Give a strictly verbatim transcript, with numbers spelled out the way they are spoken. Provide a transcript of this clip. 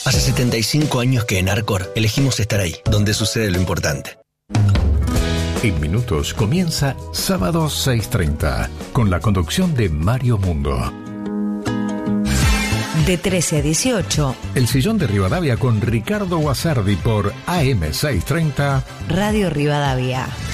Hace setenta y cinco años que en Arcor elegimos estar ahí, donde sucede lo importante. En minutos comienza Sábado seis treinta, con la conducción de Mario Mundo. De trece a dieciocho, El Sillón de Rivadavia con Ricardo Guasardi por A M seiscientos treinta Radio Rivadavia.